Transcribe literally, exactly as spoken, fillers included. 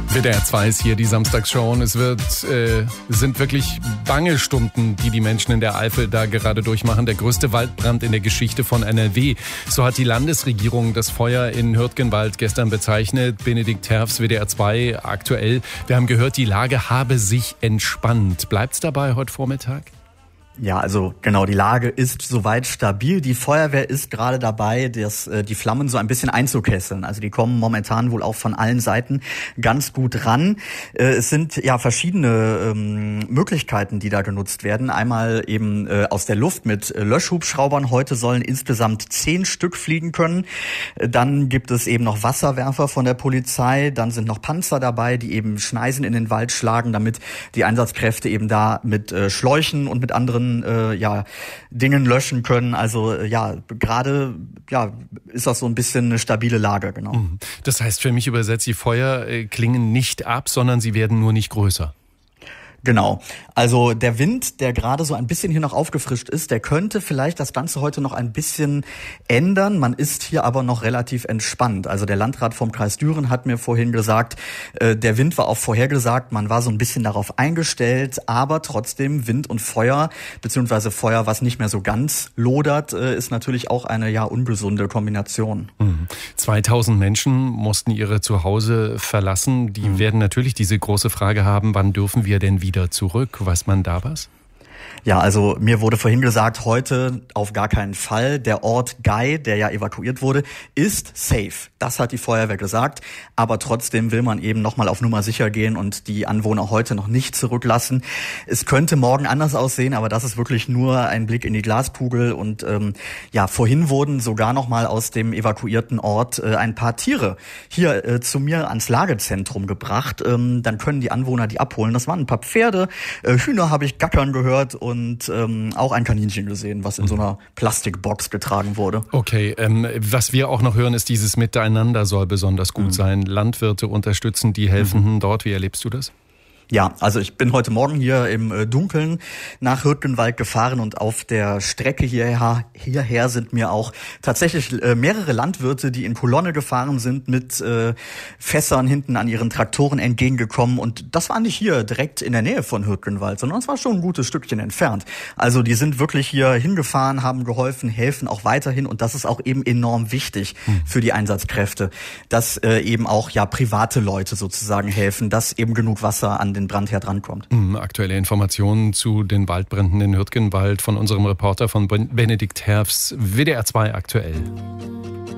W D R zwei ist hier die Samstagsshow und es wird, äh, sind wirklich bange Stunden, die die Menschen in der Eifel da gerade durchmachen. Der größte Waldbrand in der Geschichte von N R W. So hat die Landesregierung das Feuer in Hürtgenwald gestern bezeichnet. Benedikt Terfs, W D R zwei aktuell. Wir haben gehört, die Lage habe sich entspannt. Bleibt's dabei heute Vormittag? Ja, also genau, die Lage ist soweit stabil. Die Feuerwehr ist gerade dabei, das, äh, die Flammen so ein bisschen einzukesseln. Also die kommen momentan wohl auch von allen Seiten ganz gut ran. Äh, es sind ja verschiedene ähm, Möglichkeiten, die da genutzt werden. Einmal eben äh, aus der Luft mit äh, Löschhubschraubern. Heute sollen insgesamt zehn Stück fliegen können. Äh, dann gibt es eben noch Wasserwerfer von der Polizei. Dann sind noch Panzer dabei, die eben Schneisen in den Wald schlagen, damit die Einsatzkräfte eben da mit äh, Schläuchen und mit anderen Äh, ja, Dingen löschen können. Also äh, ja, gerade ja, ist das so ein bisschen eine stabile Lage, genau. Das heißt für mich übersetzt, die Feuer äh, klingen nicht ab, sondern sie werden nur nicht größer. Genau. Also der Wind, der gerade so ein bisschen hier noch aufgefrischt ist, der könnte vielleicht das Ganze heute noch ein bisschen ändern. Man ist hier aber noch relativ entspannt. Also der Landrat vom Kreis Düren hat mir vorhin gesagt, äh, der Wind war auch vorhergesagt, man war so ein bisschen darauf eingestellt, aber trotzdem Wind und Feuer, beziehungsweise Feuer, was nicht mehr so ganz lodert, äh, ist natürlich auch eine ja ungesunde Kombination. Mhm. zweitausend Menschen mussten ihre Zuhause verlassen. Die mhm. werden natürlich diese große Frage haben, wann dürfen wir denn wieder wieder zurück? Weiß man da was? Ja, also mir wurde vorhin gesagt, heute auf gar keinen Fall. Der Ort Gei, der ja evakuiert wurde, ist safe. Das hat die Feuerwehr gesagt. Aber trotzdem will man eben nochmal auf Nummer sicher gehen und die Anwohner heute noch nicht zurücklassen. Es könnte morgen anders aussehen, aber das ist wirklich nur ein Blick in die Glaskugel. Und ähm, ja, vorhin wurden sogar nochmal aus dem evakuierten Ort äh, ein paar Tiere hier äh, zu mir ans Lagezentrum gebracht. Ähm, dann können die Anwohner die abholen. Das waren ein paar Pferde, äh, Hühner habe ich gackern gehört und ähm, auch ein Kaninchen gesehen, was in so einer Plastikbox getragen wurde. Okay, ähm, was wir auch noch hören, ist dieses Miteinander soll besonders gut mhm. sein. Landwirte unterstützen die Helfenden mhm. dort. Wie erlebst du das? Ja, also ich bin heute Morgen hier im Dunkeln nach Hürtgenwald gefahren und auf der Strecke hierher, hierher sind mir auch tatsächlich mehrere Landwirte, die in Kolonne gefahren sind, mit äh, Fässern hinten an ihren Traktoren entgegengekommen. Und das war nicht hier direkt in der Nähe von Hürtgenwald, sondern es war schon ein gutes Stückchen entfernt. Also die sind wirklich hier hingefahren, haben geholfen, helfen auch weiterhin. Und das ist auch eben enorm wichtig hm. für die Einsatzkräfte, dass äh, eben auch ja private Leute sozusagen helfen, dass eben genug Wasser an den Brandherd rankommt. Aktuelle Informationen zu den Waldbränden in Hürtgenwald von unserem Reporter von Benedikt Terfs, W D R zwei aktuell.